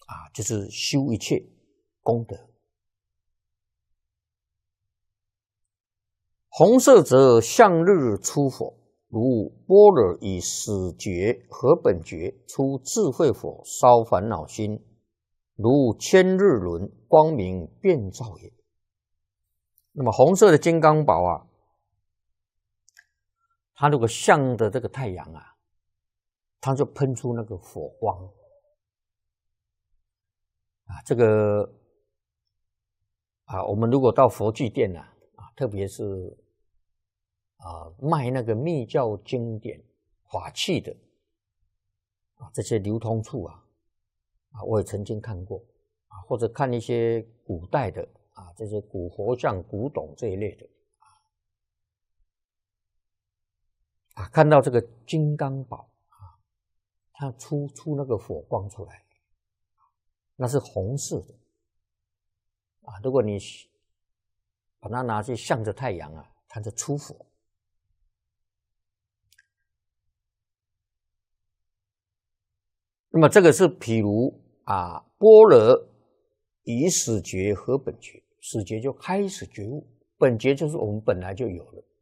就是修一切功德。红色则向日出火，如般若以始觉合本觉出智慧火，烧烦恼心，如千日轮光明遍照也。那么红色的金刚宝啊，它如果向着这个太阳啊，它就喷出那个火光这个我们如果到佛具店特别是卖那个密教经典法器的这些流通处我也曾经看过或者看一些古代的这些古佛像、古董这一类的看到这个金刚宝它出那个火光出来，那是红色的如果你把它拿去向着太阳它就出火。那么这个是譬如般若以始觉合本觉，始觉就开始觉悟，本觉就是我们本来就有了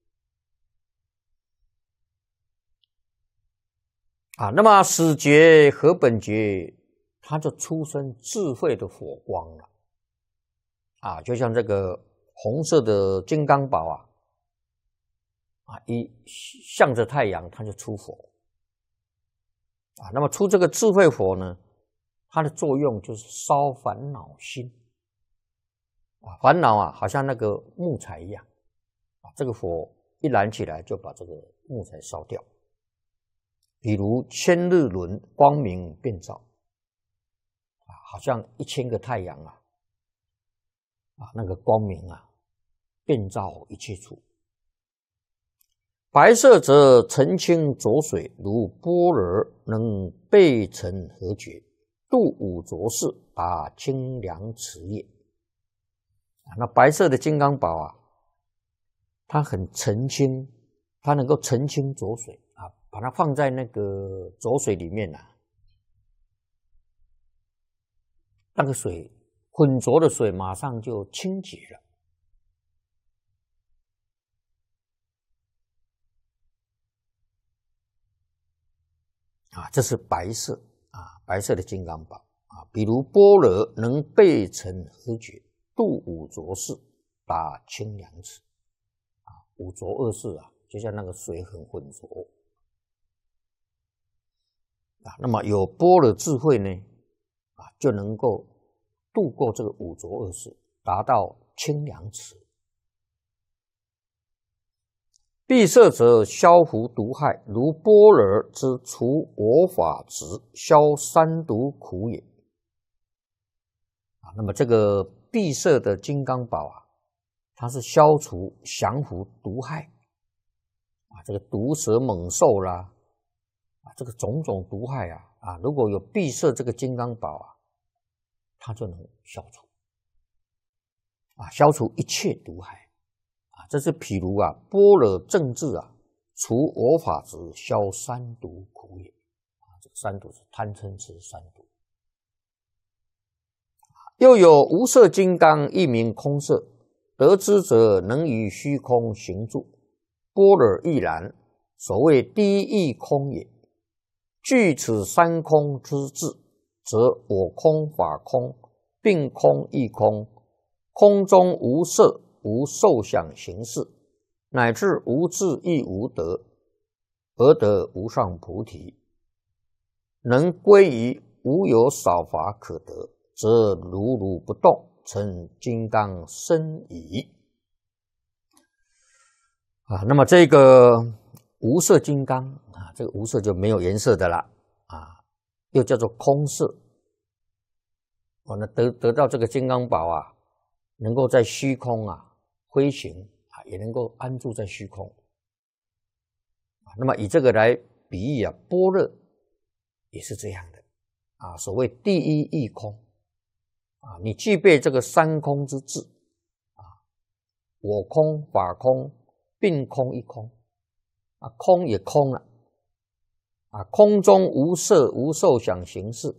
那么始觉合本觉，它就出生智慧的火光了就像这个红色的金刚宝一向着太阳，它就出火那么出这个智慧火呢，它的作用就是烧烦恼心烦恼好像那个木材一样这个火一燃起来就把这个木材烧掉。比如千日轮光明遍照好像1000个太阳那个光明遍照一切处。白色则澄清浊水，如般若能背尘合觉，度五浊世，达清凉池也那白色的金刚宝它很澄清，它能够澄清浊水把它放在那个浊水里面那个水浑浊的水马上就清洁了这是白色白色的金刚宝比如般若能背尘合觉，度五浊世，达清凉池五浊恶世就像那个水很浑浊那么有般若智慧呢就能够度过这个五浊恶世，达到清凉池。闭塞则消伏毒害，如般若之除我法执，消三毒苦也那么这个闭塞的金刚宝它是消除降伏毒害这个毒蛇猛兽啦这个种种毒害如果有闭塞这个金刚宝它就能消除消除一切毒害这是譬如般若正智除我法执，消三毒苦也这个三毒是贪嗔痴三毒。又有无色金刚，一名空色，得之者能于虚空行住，般若亦然，所谓第一义空也。具此三空之智，则我空、法空、并空、亦空，空中无色，无受想行识，乃至无智亦无得，而得无上菩提。能归于无有少法可得，则如如不动，成金刚身矣那么这个无色金刚这个无色就没有颜色的了又叫做空色那得到这个金刚宝能够在虚空飞行也能够安住在虚空那么以这个来比喻般若也是这样的所谓第一义空你具备这个三空之智我空、法空、并空、亦空空也空了空中无色无受想行识